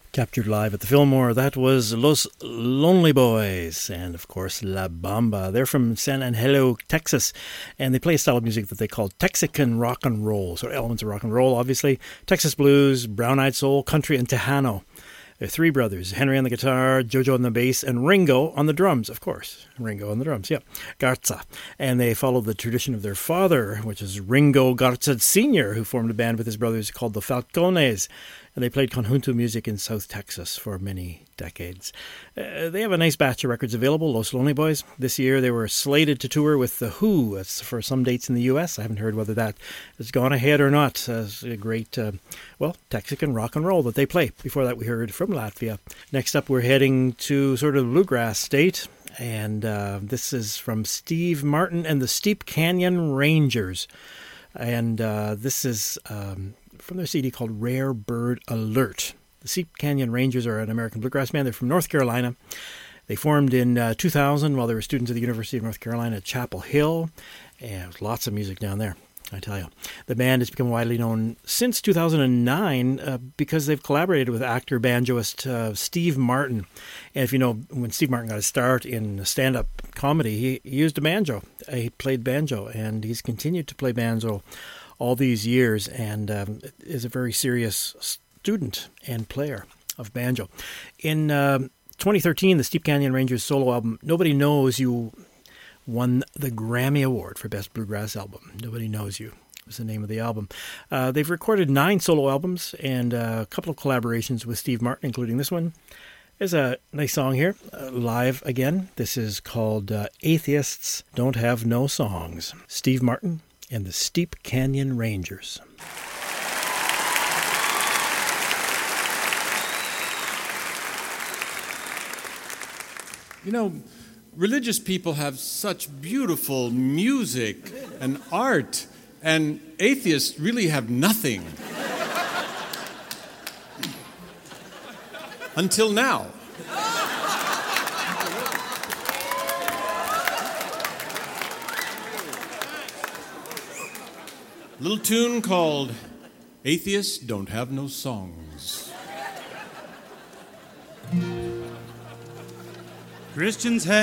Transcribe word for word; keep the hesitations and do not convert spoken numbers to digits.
Captured live at the Fillmore, that was Los Lonely Boys and, of course, La Bamba. They're from San Angelo, Texas, and they play a style of music that they call Texican rock and roll. So elements of rock and roll, obviously. Texas blues, brown-eyed soul, country, and Tejano. They're three brothers, Henry on the guitar, Jojo on the bass, and Ringo on the drums, of course. Ringo on the drums, yeah. Garza. And they follow the tradition of their father, which is Ringo Garza Senior, who formed a band with his brothers called the Falcones. And they played conjunto music in South Texas for many decades. Uh, they have a nice batch of records available, Los Lonely Boys. This year they were slated to tour with The Who. That's for some dates in the U S. I haven't heard whether that has gone ahead or not. Uh, it's a great, uh, well, Texican rock and roll that they play. Before that we heard from Latvia. Next up we're heading to sort of bluegrass state. And uh, this is from Steve Martin and the Steep Canyon Rangers. And uh, this is... Um, from their C D called Rare Bird Alert. The Steep Canyon Rangers are an American bluegrass band. They're from North Carolina. They formed in uh, two thousand while they were students at the University of North Carolina at Chapel Hill. And there's lots of music down there, I tell you. The band has become widely known since two thousand nine uh, because they've collaborated with actor banjoist uh, Steve Martin. And if you know, when Steve Martin got his start in stand-up comedy, he, he used a banjo. He played banjo, and he's continued to play banjo all these years, and um, is a very serious student and player of banjo. In uh, twenty thirteen, the Steep Canyon Rangers solo album, Nobody Knows You, won the Grammy Award for Best Bluegrass Album. Nobody Knows You was the name of the album. Uh, they've recorded nine solo albums and uh, a couple of collaborations with Steve Martin, including this one. There's a nice song here, uh, live again. This is called uh, Atheists Don't Have No Songs. Steve Martin and the Steep Canyon Rangers. You know, religious people have such beautiful music and art, and atheists really have nothing. Until now. Little tune called Atheists Don't Have No Songs. Christians have